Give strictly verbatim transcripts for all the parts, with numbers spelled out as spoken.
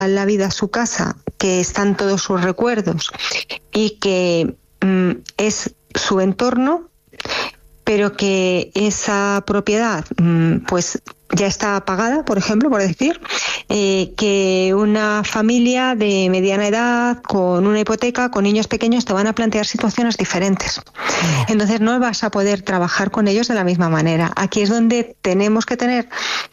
la vida a su casa, que están todos sus recuerdos y que mm, es su entorno, pero que esa propiedad mm, pues ya está pagada, por ejemplo, por decir, eh, que una familia de mediana edad con una hipoteca, con niños pequeños, te van a plantear situaciones diferentes. Entonces no vas a poder trabajar con ellos de la misma manera. Aquí es donde tenemos que tener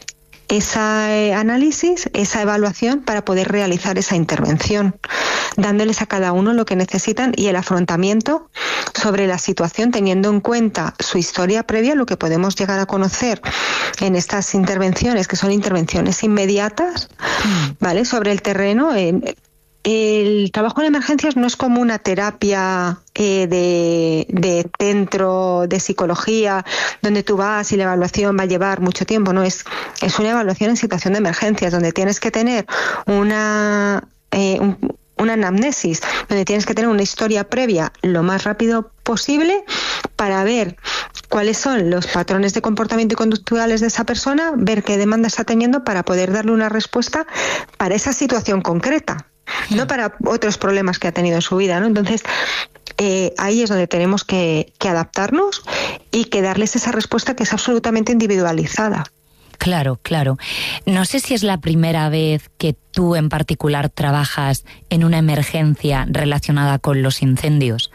ese análisis, esa evaluación para poder realizar esa intervención, dándoles a cada uno lo que necesitan y el afrontamiento sobre la situación, teniendo en cuenta su historia previa, lo que podemos llegar a conocer en estas intervenciones, que son intervenciones inmediatas, ¿vale? Sobre el terreno. En, El trabajo en emergencias no es como una terapia eh, de, de centro de psicología donde tú vas y la evaluación va a llevar mucho tiempo, no, es, es una evaluación en situación de emergencias donde tienes que tener una, eh, un, una anamnesis, donde tienes que tener una historia previa lo más rápido posible para ver cuáles son los patrones de comportamiento y conductuales de esa persona, ver qué demanda está teniendo para poder darle una respuesta para esa situación concreta. No para otros problemas que ha tenido en su vida, ¿no? Entonces, eh, ahí es donde tenemos que, que adaptarnos y que darles esa respuesta que es absolutamente individualizada. Claro, claro. No sé si es la primera vez que tú en particular trabajas en una emergencia relacionada con los incendios.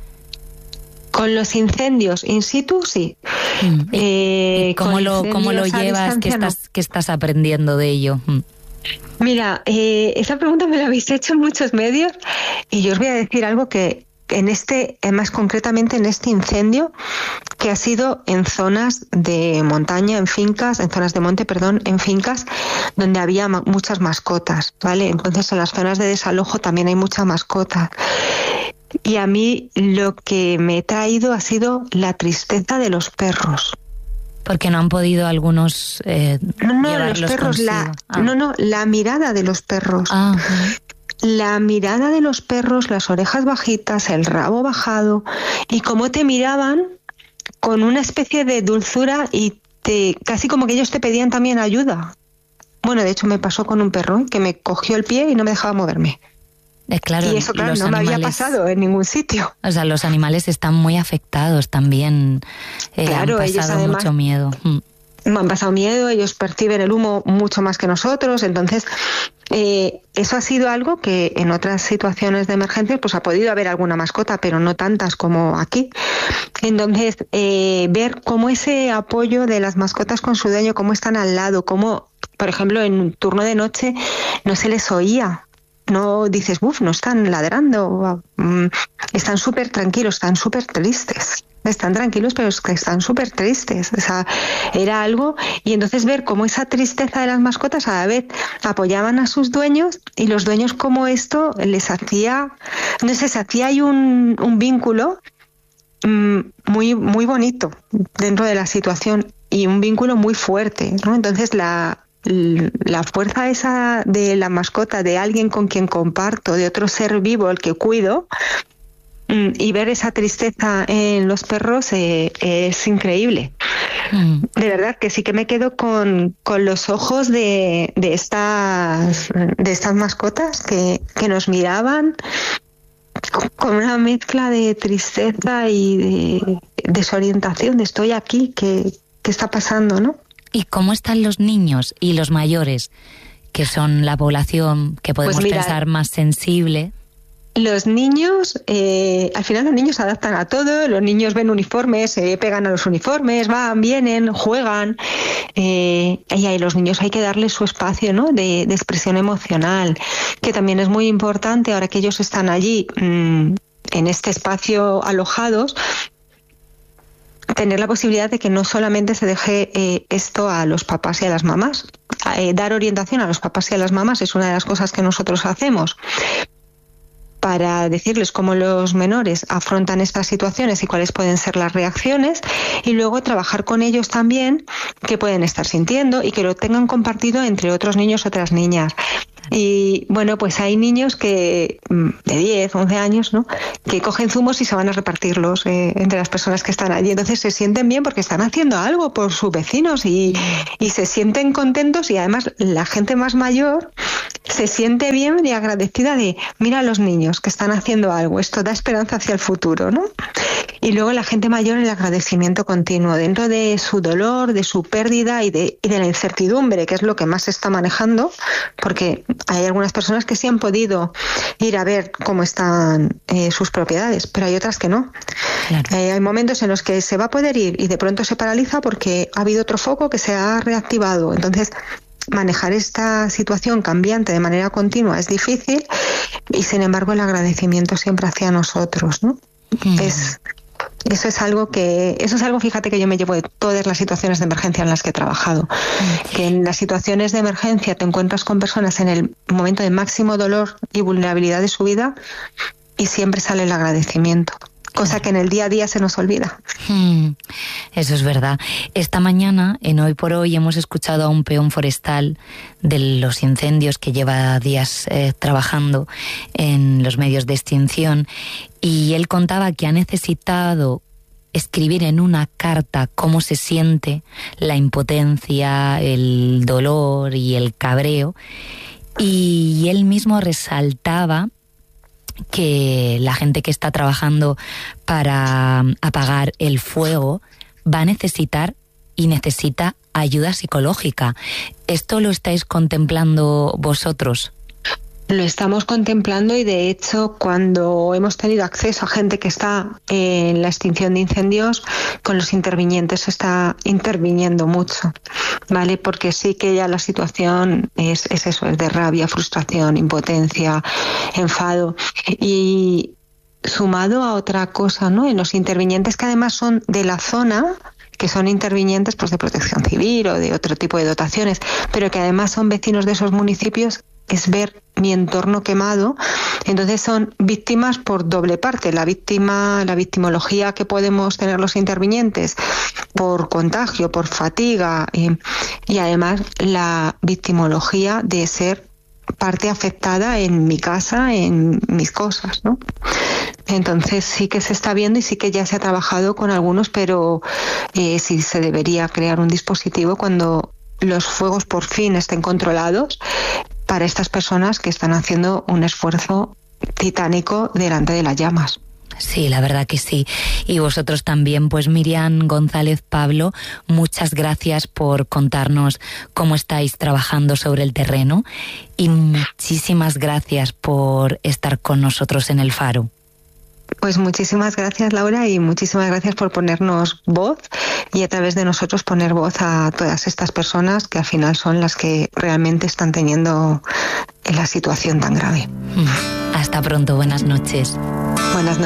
Con los incendios in situ, sí. Mm. Eh, ¿Y cómo lo, cómo lo llevas? ¿Qué estás, no. ¿Qué estás aprendiendo de ello? Mm. Mira, eh, esa pregunta me la habéis hecho en muchos medios y yo os voy a decir algo que en este, más concretamente en este incendio, que ha sido en zonas de montaña, en fincas, en zonas de monte, perdón, en fincas donde había ma- muchas mascotas, ¿vale? Entonces en las zonas de desalojo también hay mucha mascota. Y a mí lo que me he traído ha sido la tristeza de los perros. Porque no han podido algunos eh, no, no, llevarlos los perros, la, ah. no, no, la mirada de los perros. Ah, uh-huh. La mirada de los perros, las orejas bajitas, el rabo bajado, y cómo te miraban con una especie de dulzura y te, casi como que ellos te pedían también ayuda. Bueno, de hecho me pasó con un perro que me cogió el pie y no me dejaba moverme. Eh, claro, y eso, claro, no animales, me había pasado en ningún sitio. O sea, los animales están muy afectados también. Eh, claro, han ellos pasado además, mucho miedo. Mm. Han pasado miedo, ellos perciben el humo mucho más que nosotros, entonces eh, eso ha sido algo que en otras situaciones de emergencia pues ha podido haber alguna mascota, pero no tantas como aquí. Entonces, eh, ver cómo ese apoyo de las mascotas con su dueño, cómo están al lado, cómo, por ejemplo, en un turno de noche no se les oía. No dices, uff, no están ladrando, están súper tranquilos, están súper tristes. Están tranquilos, pero es que están súper tristes. O sea, era algo... Y entonces ver cómo esa tristeza de las mascotas a la vez apoyaban a sus dueños y los dueños como esto les hacía... No sé, se hacía ahí un, un vínculo mmm, muy, muy bonito dentro de la situación y un vínculo muy fuerte, ¿no? Entonces la... la fuerza esa de la mascota, de alguien con quien comparto, de otro ser vivo al que cuido, y ver esa tristeza en los perros eh, es increíble. Mm. De verdad que sí que me quedo con, con los ojos de, de, estas, de estas mascotas que, que nos miraban con una mezcla de tristeza y de desorientación, de estoy aquí, ¿qué, qué está pasando, no? ¿Y cómo están los niños y los mayores, que son la población que podemos pues mira, pensar más sensible? Los niños, eh, al final los niños se adaptan a todo, los niños ven uniformes, se eh, pegan a los uniformes, van, vienen, juegan, eh, y a los niños hay que darles su espacio, ¿no? de, de expresión emocional, que también es muy importante ahora que ellos están allí mmm, en este espacio alojados, tener la posibilidad de que no solamente se deje eh, esto a los papás y a las mamás. Eh, dar orientación a los papás y a las mamás es una de las cosas que nosotros hacemos para decirles cómo los menores afrontan estas situaciones y cuáles pueden ser las reacciones, y luego trabajar con ellos también qué pueden estar sintiendo y que lo tengan compartido entre otros niños, otras niñas. Y bueno, pues hay niños que de diez, once años, ¿no?, que cogen zumos y se van a repartirlos eh, entre las personas que están allí. Entonces se sienten bien porque están haciendo algo por sus vecinos y, y se sienten contentos, y además la gente más mayor se siente bien y agradecida de, mira a los niños que están haciendo algo, esto da esperanza hacia el futuro, ¿no? Y luego la gente mayor, el agradecimiento continuo dentro de su dolor, de su pérdida y de, y de la incertidumbre, que es lo que más se está manejando, porque hay algunas personas que sí han podido ir a ver cómo están eh, sus propiedades, pero hay otras que no. Claro. Eh, hay momentos en los que se va a poder ir y de pronto se paraliza porque ha habido otro foco que se ha reactivado. Entonces, manejar esta situación cambiante de manera continua es difícil, y sin embargo el agradecimiento siempre hacia nosotros, ¿no? Mm. Es... Eso es algo que, eso es algo, fíjate, que yo me llevo de todas las situaciones de emergencia en las que he trabajado. Que en las situaciones de emergencia te encuentras con personas en el momento de máximo dolor y vulnerabilidad de su vida, y siempre sale el agradecimiento. Cosa que en el día a día se nos olvida. Hmm, eso es verdad. Esta mañana, en Hoy por Hoy, hemos escuchado a un peón forestal de los incendios que lleva días eh, trabajando en los medios de extinción, y él contaba que ha necesitado escribir en una carta cómo se siente la impotencia, el dolor y el cabreo, y él mismo resaltaba que la gente que está trabajando para apagar el fuego va a necesitar y necesita ayuda psicológica. ¿Esto lo estáis contemplando vosotros? Lo estamos contemplando, y de hecho cuando hemos tenido acceso a gente que está en la extinción de incendios, con los intervinientes se está interviniendo mucho, ¿vale? Porque sí que ya la situación es, es eso, es de rabia, frustración, impotencia, enfado, y sumado a otra cosa, ¿no? En los intervinientes que además son de la zona, que son intervinientes pues de protección civil o de otro tipo de dotaciones, pero que además son vecinos de esos municipios, es ver mi entorno quemado. Entonces son víctimas por doble parte, la víctima, la victimología que podemos tener los intervinientes por contagio, por fatiga, eh, y además la victimología de ser parte afectada en mi casa, en mis cosas, ¿no? Entonces sí que se está viendo, y sí que ya se ha trabajado con algunos, pero eh, sí se debería crear un dispositivo cuando los fuegos por fin estén controlados, para estas personas que están haciendo un esfuerzo titánico delante de las llamas. Sí, la verdad que sí. Y vosotros también, pues Miriam González Pablo, muchas gracias por contarnos cómo estáis trabajando sobre el terreno, y muchísimas gracias por estar con nosotros en El Faro. Pues muchísimas gracias, Laura, y muchísimas gracias por ponernos voz, y a través de nosotros poner voz a todas estas personas que al final son las que realmente están teniendo la situación tan grave. Hasta pronto, buenas noches. Buenas noches.